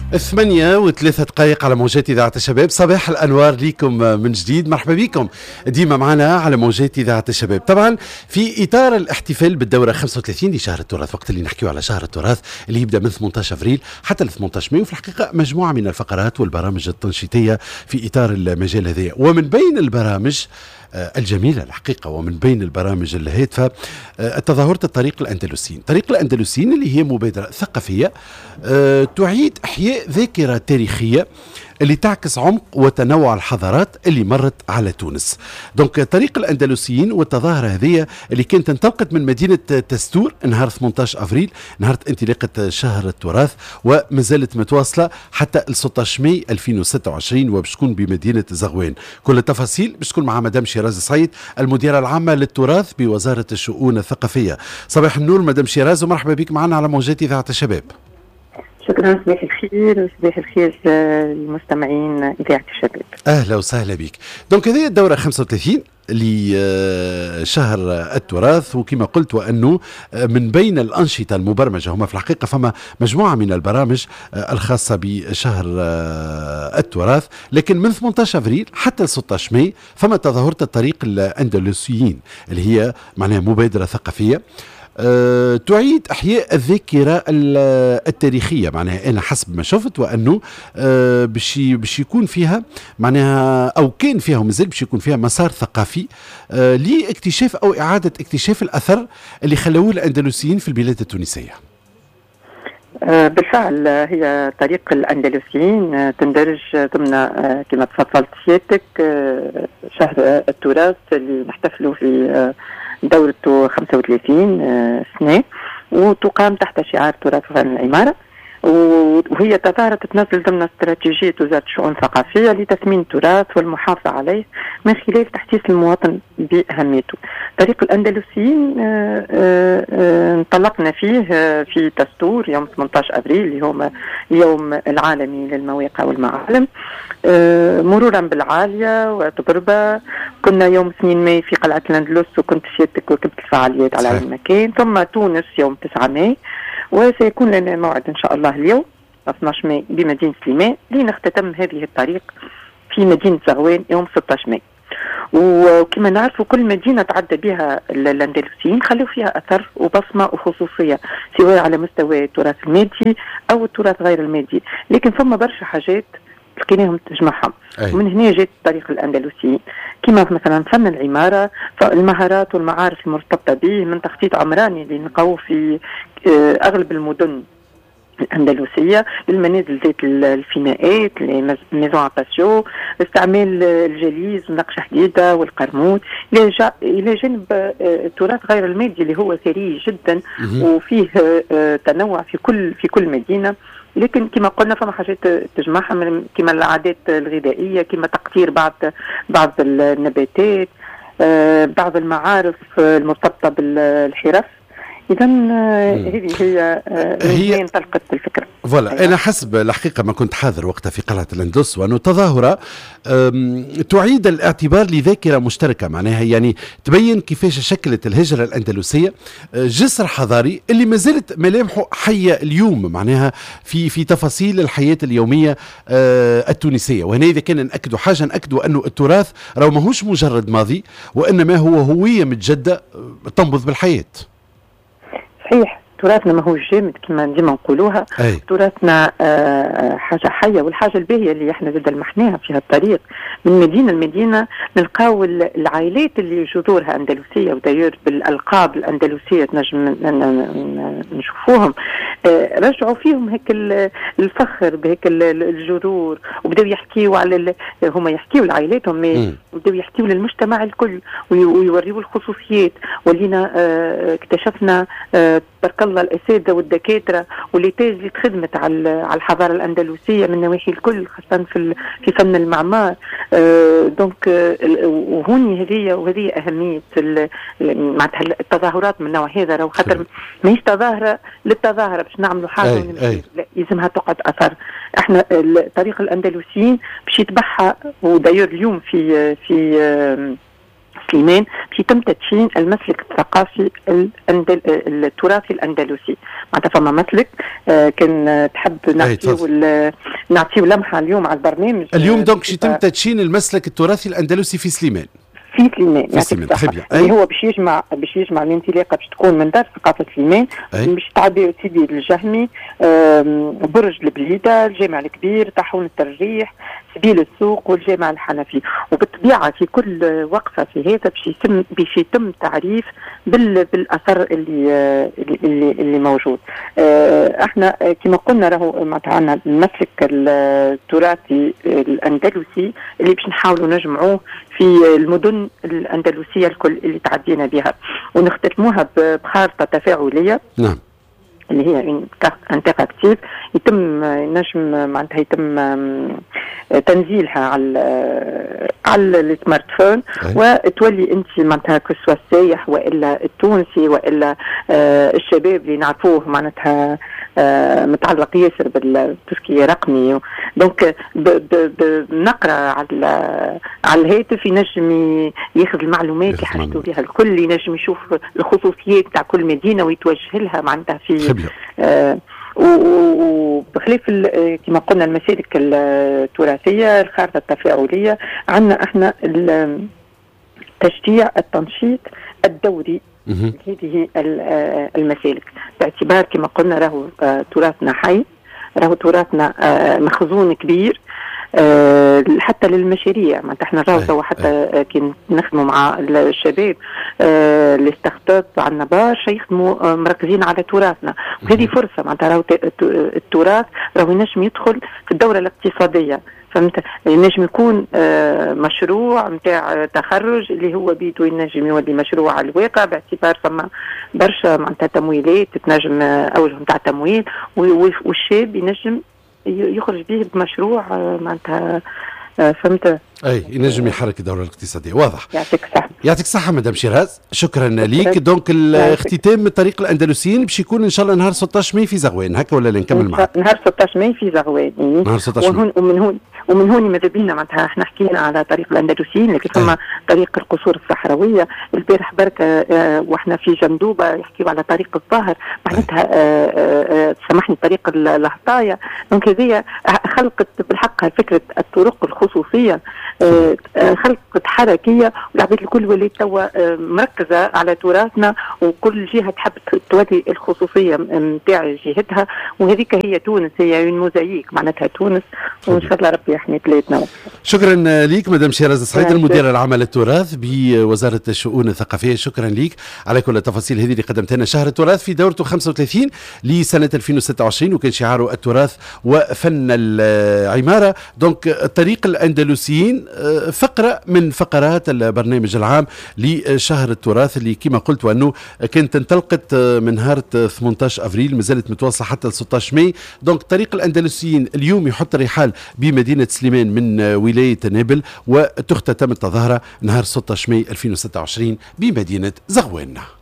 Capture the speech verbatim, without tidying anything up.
ثمانية وثلاثة دقائق على موجات إذاعة الشباب. صباح الأنوار ليكم من جديد، مرحبا بكم ديما معنا على موجات إذاعة الشباب. طبعا في إطار الاحتفال بالدورة خمسة وثلاثين لشهر التراث، وقت اللي نحكيه على شهر التراث اللي يبدأ من ثمانية عشر أفريل حتى ل ثمانية عشر مايو، وفي الحقيقة مجموعة من الفقرات والبرامج التنشيطية في إطار المجال هذا. ومن بين البرامج الجميلة الحقيقة ومن بين البرامج الهادفة التظاهرة الطريق الأندلسيين. طريق الأندلسيين اللي هي مبادرة ثقافية تعيد إحياء ذاكرة تاريخية اللي تعكس عمق وتنوع الحضارات اللي مرت على تونس. دونك طريق الأندلسيين والتظاهرة هذه اللي كانت انطلقت من مدينة تستور نهار ثمانية عشر أفريل، نهار انطلاقة شهر التراث، وما زالت متواصلة حتى ل ستة عشر ماي ألفين وستة وعشرين، وباش تكون بمدينة زغوان. كل التفاصيل باش تكون مع مدام شيراز السعيد المديرة العامة للتراث بوزارة الشؤون الثقافية. صباح النور مدام شيراز، ومرحبا بك معنا على موجات إذاعة الشباب. شكرا، صباح الخير وصباح الخير للمستمعين إذاعة الشباب. أهلا وسهلا بك. دونك هذه الدورة خمسة وثلاثين لشهر التراث، وكما قلت وأنه من بين الأنشطة المبرمجة هما في الحقيقة فما مجموعة من البرامج الخاصة بشهر التراث، لكن من ثمانية عشر أفريل حتى ستة عشر ماي فما تظاهرة الطريق الأندلسيين اللي هي معناها مبادرة ثقافية أه تعيد إحياء الذاكرة التاريخية. معناها أنا حسب ما شفت وأنه أه باش يكون فيها معناها أو كان فيها ومازال باش يكون فيها مسار ثقافي أه لاكتشاف أو إعادة اكتشاف الأثر اللي خلوه الأندلسيين في البلاد التونسية. أه بالفعل هي طريق الأندلسيين تندرج ضمن أه كما تفضلت سيادتك أه شهر التراث اللي نحتفلوا في دورته خمسة وثلاثين سنة، وتقام تحت شعار تراث وفن العمارة، وهي تظاهرة تتنزل ضمن استراتيجية وزارة الشؤون الثقافية لتثمين التراث والمحافظة عليه من خلال تحسيس المواطن بأهميته. طريق الأندلسيين انطلقنا فيه في تستور يوم ثمانية عشر أفريل اللي هو اليوم العالمي للمواقع والمعالم، مرورا بالعالية وتبربة. كنا يوم اثنين ماي في قلعة الأندلس وكنت سيادتك وكبت الفعاليات على المكان، ثم تونس يوم تسعة ماي، وسيكون لنا موعد إن شاء الله اليوم اثني عشر ماي بمدينة سليمان لنختتم هذه الطريق في مدينة زغوان يوم ستة عشر ماي. وكما نعرف كل مدينة تعدى بها الأندلسيين خلوا فيها أثر وبصمة وخصوصية سواء على مستوى التراث المادي أو التراث غير المادي، لكن ثم برشا حاجات لقيناهم تجمعهم. ومن هنا جاءت طريق الأندلسيين كما مثلا فن العمارة، المهارات والمعارف المرتبطة به، من تخطيط عمراني اللي نلقاوه في أغلب المدن الأندلسية، للمنازل ذات الفناءات الميزون باسيو، استعمال الجليز والنقش حديدة والقرمود، إلى جانب التراث غير المادي اللي هو ثري جدا وفيه تنوع في كل في كل مدينة. لكن كما قلنا فما حاجات تجمعها كما العادات الغذائية، كما تقطير بعض بعض النباتات، بعض المعارف المرتبطة بالحرف. إذا هذه هي هي انطلقت الفكرة. فوالا أنا حسب الحقيقة ما كنت حاضر وقتها في قلعة الأندلس، وأنه تظاهرة تعيد الاعتبار لذاكرة مشتركة، معناها يعني تبين كيفاش شكلت الهجرة الأندلسية جسر حضاري اللي ما زالت ملامحه حية اليوم، معناها في في تفاصيل الحياة اليومية التونسية. وهنا إذا كان نأكدوا حاجة نأكدوا أنه التراث راه ماهوش مجرد ماضي، وإنما هو هوية متجددة تنبض بالحياة. صحيح، تراثنا ما هو جامد كما ديما نقولوها، تراثنا آه حاجه حيه، والحاجه الباهيه اللي احنا زاد لمحناها في هذا الطريق من مدينه لمدينه نلقاو العائلات اللي جذورها اندلسيه، وداير بالالقاب الاندلسيه نجم نشوفوهم آه رجعوا فيهم هيك الفخر بهيك الجذور، وبداو يحكيوا على هما يحكيوا لعائلاتهم، وبداو يحكيوا للمجتمع الكل ويوريوا الخصوصيات. ولينا آه اكتشفنا آه تبارك الله الأساتذة والدكاترة واللي اللي تخدمت على على الحضارة الأندلسية من نواحي الكل، خاصة في في فن المعمار. آه دونك آه وهوني هذه وهذه أهمية معناتها التظاهرات من النوع هذا، راهو خاطر ماهيش تظاهرة للتظاهرة باش نعملوا حاجة ونمشي، لا يلزمها تقعد أثر. احنا طريق الأندلسيين باش يتبعها، وداير اليوم في في آه سليمان باش في تم تدشين المسلك الثقافي الأندل... التراثي الأندلسي. معناتها فما مسلك آه كان تحب نعطيه وال... نعطيه لمحة اليوم على البرنامج. اليوم دونك يتم تدشين المسلك التراثي الأندلسي في سليمان. في سليمان في سليمان اللي هو باش يجمع باش يجمع الانطلاقه باش تكون من دار ثقافه سليمان باش تعبي سيدي الجهمي، برج البليده، الجامع الكبير، طاحون الترجيح، سبيل السوق والجامع الحنفي. وبالطبيعه في كل وقفه في هذا باش يتم باش يتم تعريف بال بالاثر اللي اللي اللي موجود. احنا كما قلنا راهو معناتها عندنا المسلك التراثي الاندلسي اللي باش نحاولوا نجمعوه في المدن الأندلسية الكل اللي تعدينا بها ونختتموها بخارطة تفاعلية. نعم. اللي هي انتراكتيف يتم نجم معناتها يتم تنزيلها على على السمارت فون وتولي انت معناتها كسوا السايح والا التونسي والا الشباب اللي نعرفوه معناتها متعلق ياسر بالتسكية رقمي. دونك نقرا على على الهاتف ينجم ياخذ المعلومات اللي حاجته بها الكل، ينجم يشوف الخصوصيات تاع كل مدينه ويتوجه لها معناتها في آه وبخلاف كما قلنا المسالك التراثيه الخارطه التفاعليه. عندنا احنا تشجيع التنشيط الدوري هذه المسالك باعتبار كما قلنا راهو تراثنا حي، راهو تراثنا مخزون كبير أه حتى للمشاريع. معناتها احنا راهو حتى كي نخدموا مع الشباب أه اللي ستارت اب عندنا برشا يخدموا مركزين على تراثنا، وهذه فرصه. معناتها راهو التراث راهو ينجم يدخل في الدوره الاقتصاديه، فهمت؟ ينجم يكون آه مشروع نتاع تخرج اللي هو بيدو ينجم يولي مشروع على الواقع باعتبار فما برشا معناتها تمويلات تنجم اوجه نتاع تمويل، والشاب ينجم يخرج به بمشروع معناتها فهمت؟ اي ينجم يحرك الدوله الاقتصاديه. واضح. يعطيك الصحه. يعطيك الصحه مدام شيراز، شكرا ليك. دونك الاختتام من طريق الاندلسيين باش يكون ان شاء الله نهار ستة عشر ماي في زغوان، هكا ولا نكمل معك؟ نهار ستة عشر ماي في زغوان. نهار ستة عشر ماي. ومن هون ومن هون ماذا بينا معناتها احنا حكينا على طريق الاندلسيين، لكن ثم طريق القصور الصحراويه. البارح بركه اه واحنا في جندوبه يحكيوا على طريق الظاهر معناتها اه اه سامحني طريق الهطايا. دونك هذه خلقت بالحق فكره الطرق الخصوصيه، اه خلقت حركيه والعباد الكل ولات توا مركزه على تراثنا، وكل جهه تحب تولي الخصوصيه نتاع جهتها، وهذيك هي تونس، هي موزايك معناتها تونس، وان شاء الله ربي يحمي بلادنا. شكرا ليك مدام شيراز السعيد المديره العامه للتراث بوزاره الشؤون الثقافيه. شكرا ليك على كل التفاصيل هذه اللي قدمتها لنا. شهر التراث في دورته خمسة وثلاثين لسنه ألفين وستة وعشرين، وكان شعاره التراث وفن العماره. دونك الطريق الاندلسيين فقره من فقرات البرنامج العام لشهر التراث اللي كما قلت وانه كانت انطلقت من نهار ثمانية عشر افريل مازالت متواصله حتى ستة عشر ماي. دونك طريق الاندلسيين اليوم يحط رحال بمدينه سليمان من ولايه نابل، وتختتم التظاهره نهار ستة عشر ماي ألفين وستة وعشرين بمدينه زغوان.